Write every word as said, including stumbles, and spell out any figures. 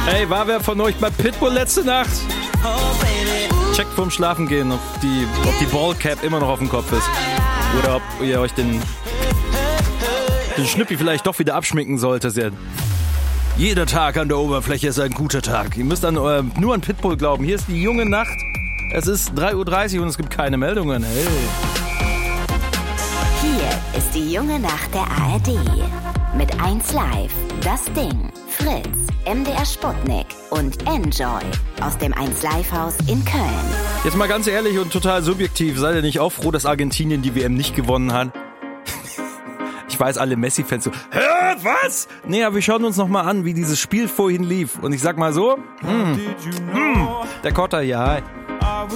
Hey, war wer von euch bei Pitbull letzte Nacht? Checkt vorm Schlafengehen, ob die, ob die Ballcap immer noch auf dem Kopf ist. Oder ob ihr euch den, den Schnüppi vielleicht doch wieder abschminken solltet. Ja. Jeder Tag an der Oberfläche ist ein guter Tag. Ihr müsst an, äh, nur an Pitbull glauben. Hier ist die junge Nacht. Es ist drei Uhr dreißig und es gibt keine Meldungen. Hey. Hier ist die junge Nacht der A R D. Mit eins Live, Das Ding, Fritz, M D R Sputnik und Enjoy aus dem eins Live Haus in Köln. Jetzt mal ganz ehrlich und total subjektiv, seid ihr nicht auch froh, dass Argentinien die W M nicht gewonnen hat? Ich weiß, alle Messi-Fans so, hä, was? Nee, aber wir schauen uns noch mal an, wie dieses Spiel vorhin lief. Und ich sag mal so, hm, hm, der Kotter, ja,